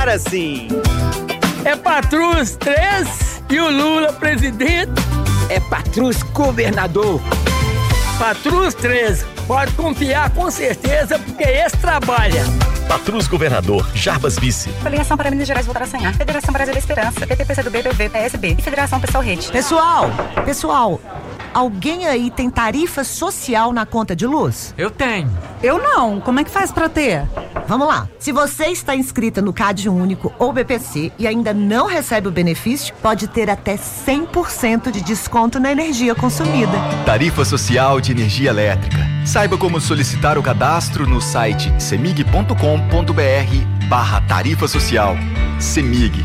agora sim. É Patrus 3 e o Lula presidente. É Patrus governador. Patrus 3, pode confiar com certeza, porque esse trabalha. Patrus governador, Jarbas vice. Coligação para Minas Gerais voltar a sonhar. Federação Brasil da Esperança. PT, PCdoB, PV, PSB e Federação Pessoal Rede. Pessoal, alguém aí tem tarifa social na conta de luz? Eu tenho. Eu não. Como é que faz pra ter? Vamos lá. Se você está inscrita no CAD Único ou BPC e ainda não recebe o benefício, pode ter até 100% de desconto na energia consumida. Tarifa social de energia elétrica. Saiba como solicitar o cadastro no site cemig.com.br/tarifa social. Cemig.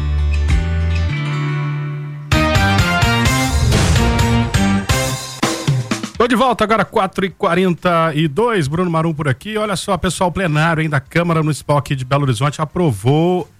Tô de volta agora, 4h42, Bruno Marum por aqui. Olha só, pessoal, o plenário da Câmara Municipal aqui de Belo Horizonte aprovou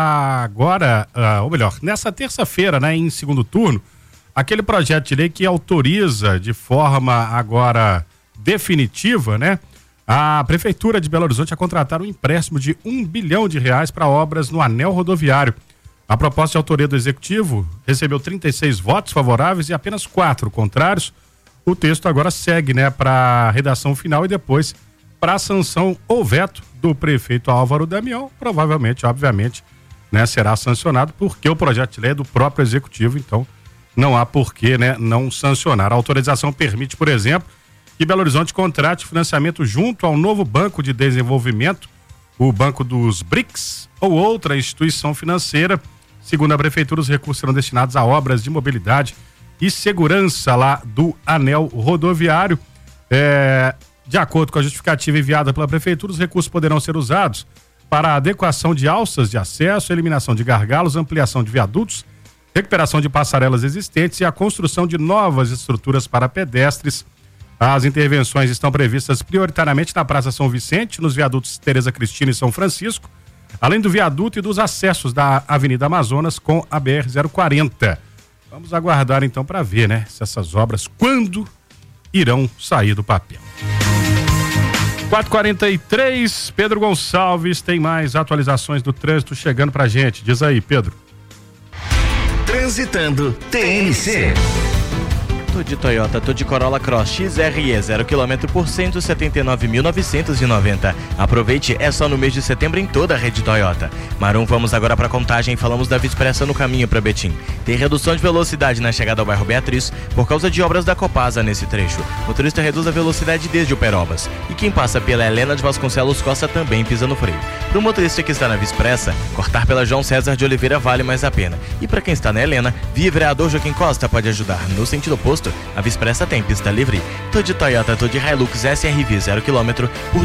nessa terça-feira, né, em segundo turno, aquele projeto de lei que autoriza de forma agora definitiva, né, a Prefeitura de Belo Horizonte a contratar um empréstimo de R$1 bilhão para obras no anel rodoviário. A proposta de autoria do Executivo recebeu 36 votos favoráveis e apenas 4 contrários. O texto agora segue, né, para a redação final e depois para a sanção ou veto do prefeito Álvaro Damião. Provavelmente, obviamente, né, será sancionado porque o projeto de lei é do próprio Executivo, então não há porquê, né, não sancionar. A autorização permite, por exemplo, que Belo Horizonte contrate financiamento junto ao novo Banco de Desenvolvimento, o Banco dos BRICS ou outra instituição financeira. Segundo a Prefeitura, os recursos serão destinados a obras de mobilidade e segurança lá do anel rodoviário. De acordo com a justificativa enviada pela Prefeitura, os recursos poderão ser usados para a adequação de alças de acesso, eliminação de gargalos, ampliação de viadutos, recuperação de passarelas existentes e a construção de novas estruturas para pedestres. As intervenções estão previstas prioritariamente na Praça São Vicente, nos viadutos Tereza Cristina e São Francisco, além do viaduto e dos acessos da Avenida Amazonas com a BR-040. Vamos aguardar então para ver, né, se essas obras, quando irão sair do papel. 4h43, Pedro Gonçalves tem mais atualizações do trânsito chegando pra gente. Diz aí, Pedro. Transitando TNC. Tô de Toyota, tô de Corolla Cross XRE 0 km por 179.990. Aproveite, é só no mês de setembro em toda a rede Toyota. Marum, vamos agora para Contagem. Falamos da Expressa no caminho para Betim. Tem redução de velocidade na chegada ao bairro Beatriz por causa de obras da Copasa nesse trecho. O motorista reduz a velocidade desde o Perobas. E quem passa pela Helena de Vasconcelos Costa também pisa no freio. Para o motorista que está na Expressa, cortar pela João César de Oliveira vale mais a pena. E para quem está na Helena, via vereador Joaquim Costa pode ajudar. No sentido oposto, a Expressa tem pista livre. Tô de Toyota, tô de Hilux SRV 0 km por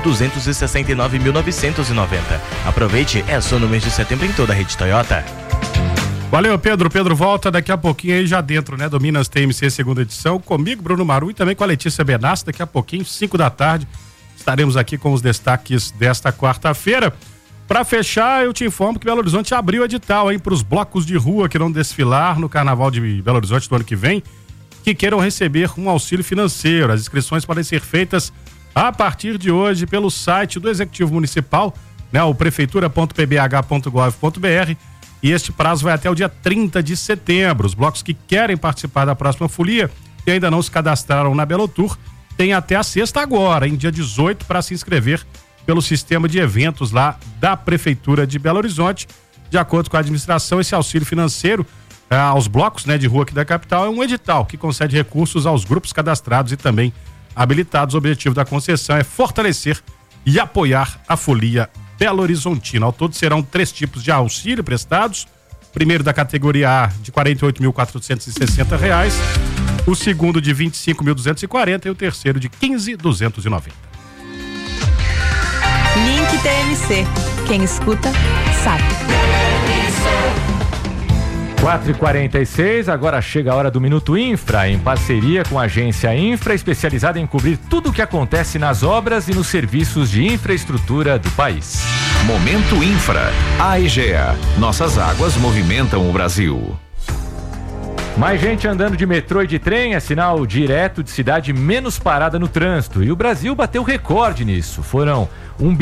269.990. Aproveite, é só no mês de setembro em toda a rede Toyota. Valeu, Pedro. Pedro volta daqui a pouquinho aí já dentro, né, do Minas TMC segunda edição, comigo, Bruno Marum, e também com a Letícia Benassi. Daqui a pouquinho, 5 da tarde, estaremos aqui com os destaques desta quarta-feira. Para fechar, eu te informo que Belo Horizonte abriu edital aí para os blocos de rua que irão desfilar no Carnaval de Belo Horizonte do ano que vem, que queiram receber um auxílio financeiro. As inscrições podem ser feitas a partir de hoje pelo site do Executivo Municipal, né, o prefeitura.pbh.gov.br, e este prazo vai até o dia 30 de setembro. Os blocos que querem participar da próxima folia e ainda não se cadastraram na Belotour têm até a sexta agora, em dia 18, para se inscrever pelo sistema de eventos lá da Prefeitura de Belo Horizonte. De acordo com a administração, esse auxílio financeiro aos blocos, né, de rua aqui da capital é um edital que concede recursos aos grupos cadastrados e também habilitados. O objetivo da concessão é fortalecer e apoiar a folia Belo Horizontina. Ao todo serão 3 tipos de auxílio prestados. Primeiro da categoria A de R$ 48.460, o segundo de R$ 25.240 e o terceiro de R$ 15.290. Link TMC. Quem escuta, sabe. 4h46, agora chega a hora do Minuto Infra, em parceria com a agência Infra, especializada em cobrir tudo o que acontece nas obras e nos serviços de infraestrutura do país. Momento Infra. A Egea. Nossas águas movimentam o Brasil. Mais gente andando de metrô e de trem é sinal direto de cidade menos parada no trânsito. E o Brasil bateu recorde nisso. Foram